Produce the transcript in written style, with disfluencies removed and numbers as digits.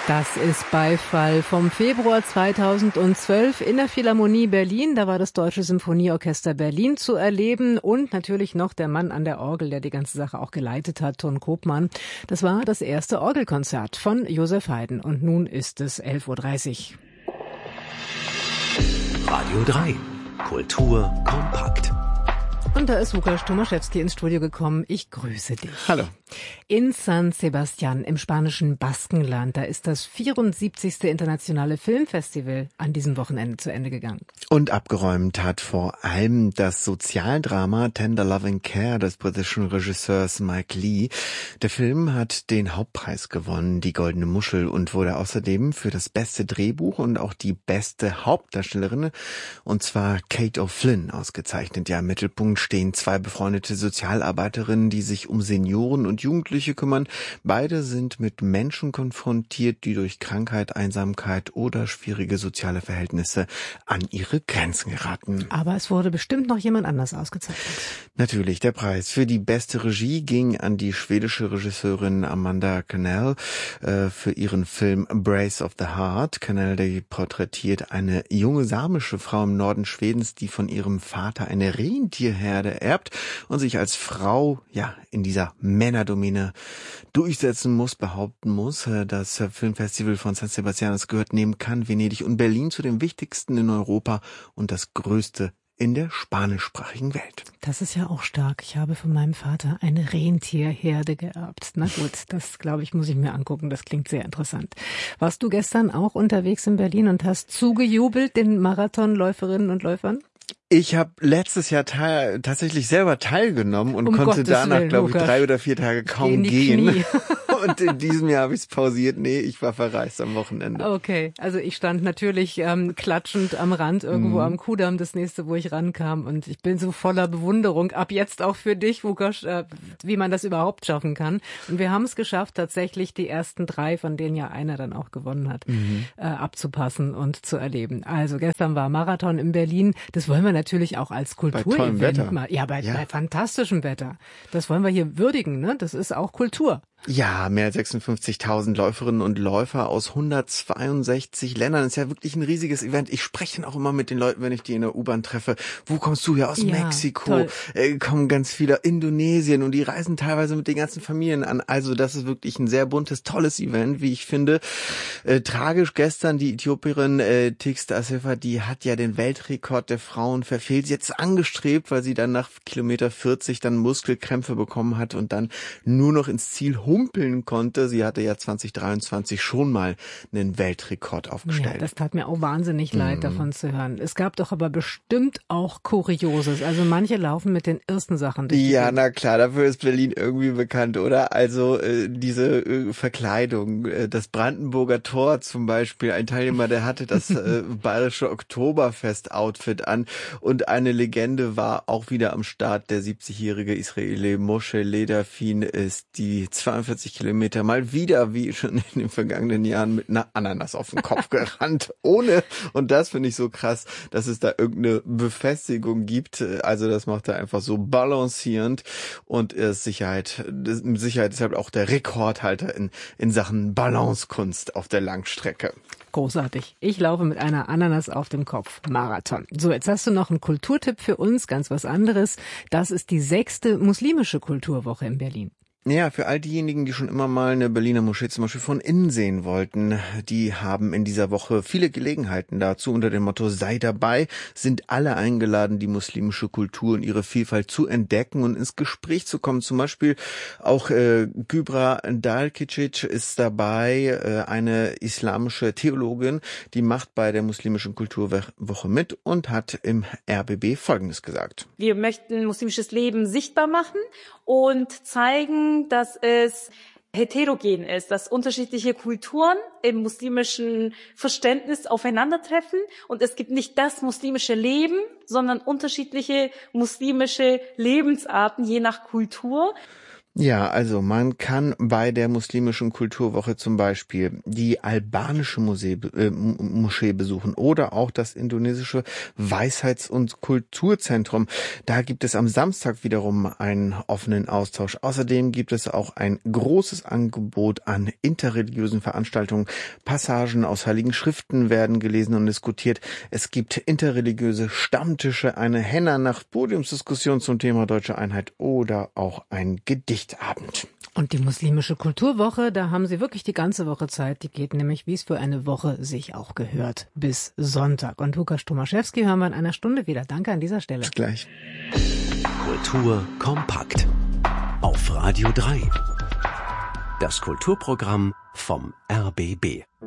Das ist Beifall vom Februar 2012 in der Philharmonie Berlin. Da war das Deutsche Symphonieorchester Berlin zu erleben und natürlich noch der Mann an der Orgel, der die ganze Sache auch geleitet hat, Ton Koopman. Das war das erste Orgelkonzert von Joseph Haydn und nun ist es 11:30 Uhr. Radio 3. Kultur kompakt. Und da ist Łukasz Tomaszewski ins Studio gekommen. Ich grüße dich. Hallo. In San Sebastián im spanischen Baskenland, da ist das 74. Internationale Filmfestival an diesem Wochenende zu Ende gegangen. Und abgeräumt hat vor allem das Sozialdrama Tender Loving Care des britischen Regisseurs Mike Leigh. Der Film hat den Hauptpreis gewonnen, die Goldene Muschel, und wurde außerdem für das beste Drehbuch und auch die beste Hauptdarstellerin, und zwar Kate O'Flynn, ausgezeichnet. Ja, im Mittelpunkt stehen zwei befreundete Sozialarbeiterinnen, die sich um Senioren und Jugendliche kümmern. Beide sind mit Menschen konfrontiert, die durch Krankheit, Einsamkeit oder schwierige soziale Verhältnisse an ihre Grenzen geraten. Aber es wurde bestimmt noch jemand anders ausgezeichnet. Natürlich, der Preis für die beste Regie ging an die schwedische Regisseurin Amanda Cannell für ihren Film Brace of the Heart. Cannell, die porträtiert eine junge samische Frau im Norden Schwedens, die von ihrem Vater eine Rentierherde erbt und sich als Frau in dieser Männerdomäne durchsetzen muss, behaupten muss. Das Filmfestival von San Sebastián, das gehört neben Cannes, Venedig und Berlin zu den wichtigsten in Europa und das größte in der spanischsprachigen Welt. Das ist ja auch stark. Ich habe von meinem Vater eine Rentierherde geerbt. Na gut, das, glaube ich, muss ich mir angucken. Das klingt sehr interessant. Warst du gestern auch unterwegs in Berlin und hast zugejubelt den Marathonläuferinnen und Läufern? Ich habe letztes Jahr tatsächlich selber teilgenommen und konnte danach, glaube ich, 3 oder 4 Tage kaum gehen. Und in diesem Jahr habe ich es pausiert. Nee, ich war verreist am Wochenende. Okay, also ich stand natürlich klatschend am Rand irgendwo am Kudamm, das nächste, wo ich rankam. Und ich bin so voller Bewunderung, ab jetzt auch für dich, Łukasz, wie man das überhaupt schaffen kann. Und wir haben es geschafft, tatsächlich die ersten 3, von denen ja einer dann auch gewonnen hat, abzupassen und zu erleben. Also gestern war Marathon in Berlin. Das wollen wir natürlich auch als Kulturevent mal. Ja, bei fantastischem Wetter. Das wollen wir hier würdigen, ne? Das ist auch Kultur. Ja, mehr als 56.000 Läuferinnen und Läufer aus 162 Ländern. Das ist ja wirklich ein riesiges Event. Ich spreche auch immer mit den Leuten, wenn ich die in der U-Bahn treffe. Wo kommst du her? Aus Mexiko. Kommen ganz viele Indonesien und die reisen teilweise mit den ganzen Familien an. Also das ist wirklich ein sehr buntes, tolles Event, wie ich finde. Tragisch gestern die Äthiopierin Tigst Assefa, die hat ja den Weltrekord der Frauen verfehlt. Jetzt angestrebt, weil sie dann nach Kilometer 40 dann Muskelkrämpfe bekommen hat und dann nur noch ins Ziel humpeln konnte. Sie hatte ja 2023 schon mal einen Weltrekord aufgestellt. Ja, das tat mir auch wahnsinnig leid, davon zu hören. Es gab doch aber bestimmt auch Kurioses. Also manche laufen mit den ersten Sachen durch die Gegend. Na klar, dafür ist Berlin irgendwie bekannt, oder? Also diese Verkleidung, das Brandenburger Tor zum Beispiel, ein Teilnehmer, der hatte das bayerische Oktoberfest-Outfit an und eine Legende war auch wieder am Start. Der 70-jährige Israeli Moshe Ledafin ist die 42 Kilometer mal wieder, wie schon in den vergangenen Jahren, mit einer Ananas auf den Kopf gerannt. Ohne, und das finde ich so krass, dass es da irgendeine Befestigung gibt. Also das macht er einfach so balancierend und ist mit Sicherheit deshalb auch der Rekordhalter in Sachen Balancekunst auf der Langstrecke. Großartig. Ich laufe mit einer Ananas auf dem Kopf. Marathon. So, jetzt hast du noch einen Kulturtipp für uns, ganz was anderes. Das ist die 6. muslimische Kulturwoche in Berlin. Ja, für all diejenigen, die schon immer mal eine Berliner Moschee zum Beispiel von innen sehen wollten, die haben in dieser Woche viele Gelegenheiten dazu. Unter dem Motto "Sei dabei" sind alle eingeladen, die muslimische Kultur und ihre Vielfalt zu entdecken und ins Gespräch zu kommen. Zum Beispiel auch Kübra Dalkicic ist dabei, eine islamische Theologin, die macht bei der muslimischen Kulturwoche mit und hat im RBB Folgendes gesagt. Wir möchten muslimisches Leben sichtbar machen und zeigen, dass es heterogen ist, dass unterschiedliche Kulturen im muslimischen Verständnis aufeinandertreffen und es gibt nicht das muslimische Leben, sondern unterschiedliche muslimische Lebensarten je nach Kultur. Ja, also man kann bei der muslimischen Kulturwoche zum Beispiel die albanische Moschee besuchen oder auch das indonesische Weisheits- und Kulturzentrum. Da gibt es am Samstag wiederum einen offenen Austausch. Außerdem gibt es auch ein großes Angebot an interreligiösen Veranstaltungen. Passagen aus Heiligen Schriften werden gelesen und diskutiert. Es gibt interreligiöse Stammtische, eine Henna-Nacht, Podiumsdiskussion zum Thema Deutsche Einheit oder auch ein Gedichtabend. Und die muslimische Kulturwoche, da haben Sie wirklich die ganze Woche Zeit. Die geht nämlich, wie es für eine Woche sich auch gehört, bis Sonntag. Und Łukasz Tomaszewski hören wir in einer Stunde wieder. Danke an dieser Stelle. Bis gleich. Kultur kompakt. Auf Radio 3. Das Kulturprogramm vom RBB.